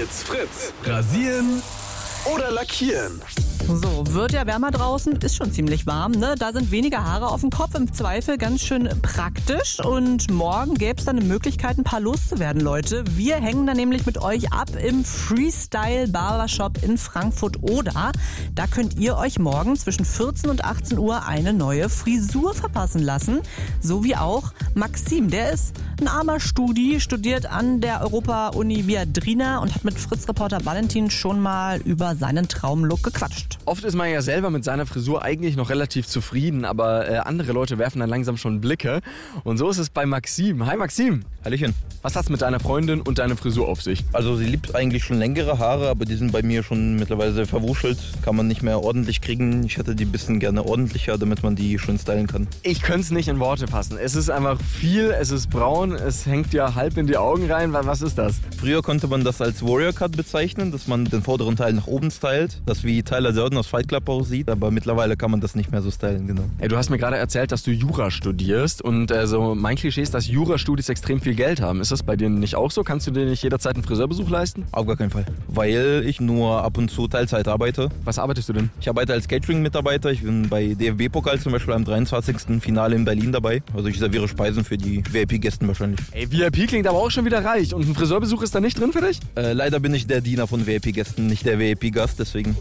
It's Fritz. Rasieren oder lackieren? So, wird ja wärmer draußen, ist schon ziemlich warm, ne? Da sind weniger Haare auf dem Kopf, im Zweifel ganz schön praktisch. Und morgen gäbe es dann eine Möglichkeit, ein paar loszuwerden, Leute. Wir hängen da nämlich mit euch ab im Freestyle Barbershop in Frankfurt-Oder. Da könnt ihr euch morgen zwischen 14 und 18 Uhr eine neue Frisur verpassen lassen. So wie auch Maxim. Der ist ein armer Studi, studiert an der Europa-Uni Viadrina und hat mit Fritz-Reporter Valentin schon mal über seinen Traumlook gequatscht. Oft ist man ja selber mit seiner Frisur eigentlich noch relativ zufrieden, aber andere Leute werfen dann langsam schon Blicke. Und so ist es bei Maxim. Hi Maxim. Hallöchen. Was hat's mit deiner Freundin und deiner Frisur auf sich? Also sie liebt eigentlich schon längere Haare, aber die sind bei mir schon mittlerweile verwuschelt. Kann man nicht mehr ordentlich kriegen. Ich hätte die ein bisschen gerne ordentlicher, damit man die schön stylen kann. Ich könnte es nicht in Worte fassen. Es ist einfach viel, es ist braun, es hängt dir halb in die Augen rein. Was ist das? Früher konnte man das als Warrior Cut bezeichnen, dass man den vorderen Teil nach oben stylt. Das wie Tyler Durden aus Fight Club aussieht, aber mittlerweile kann man das nicht mehr so stylen, genau. Ey, du hast mir gerade erzählt, dass du Jura studierst und so mein Klischee ist, dass Jurastudis extrem viel Geld haben. Ist das bei dir nicht auch so? Kannst du dir nicht jederzeit einen Friseurbesuch leisten? Auf gar keinen Fall. Weil ich nur ab und zu Teilzeit arbeite. Was arbeitest du denn? Ich arbeite als Catering-Mitarbeiter. Ich bin bei DFB-Pokal zum Beispiel am 23. Finale in Berlin dabei. Also ich serviere Speisen für die VIP-Gästen wahrscheinlich. Ey, VIP klingt aber auch schon wieder reich. Und ein Friseurbesuch ist da nicht drin für dich? Leider bin ich der Diener von VIP-Gästen, nicht der VIP-Gast, deswegen.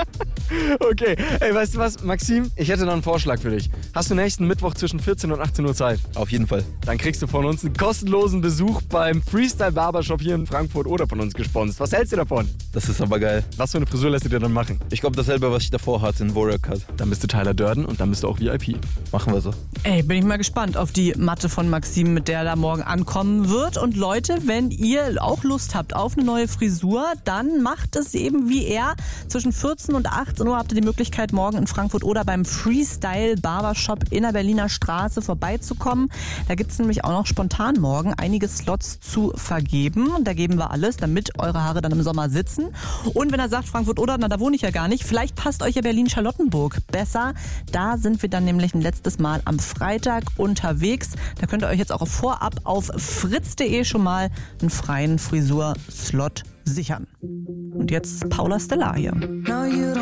Okay, ey, weißt du was, Maxim? Ich hätte noch einen Vorschlag für dich. Hast du nächsten Mittwoch zwischen 14 und 18 Uhr Zeit? Auf jeden Fall. Dann kriegst du von uns einen kostenlosen Besuch beim Freestyle Barbershop hier in Frankfurt oder von uns gesponsert. Was hältst du davon? Das ist aber geil. Was für eine Frisur lässt du dir dann machen? Ich glaube dasselbe, was ich davor hatte, in Warrior Cut. Dann bist du Tyler Durden und dann bist du auch VIP. Machen wir so. Ey, bin ich mal gespannt auf die Matte von Maxim, mit der er da morgen ankommen wird. Und Leute, wenn ihr auch Lust habt auf eine neue Frisur, dann macht es eben wie er. Zwischen 14 und 18 Uhr habt ihr die Möglichkeit, morgen in Frankfurt oder beim Freestyle Barbershop in der Berliner Straße vorbeizukommen. Da gibt es nämlich auch noch spontan morgen einige Slots zu vergeben. Da geben wir alles, damit eure Haare dann im Sommer sitzen. Und wenn er sagt Frankfurt oder, na da wohne ich ja gar nicht, vielleicht passt euch ja Berlin-Charlottenburg besser. Da sind wir dann nämlich ein letztes Mal am Freitag unterwegs. Da könnt ihr euch jetzt auch vorab auf fritz.de schon mal einen freien Frisur-Slot sichern. Und jetzt Paula Stellar hier.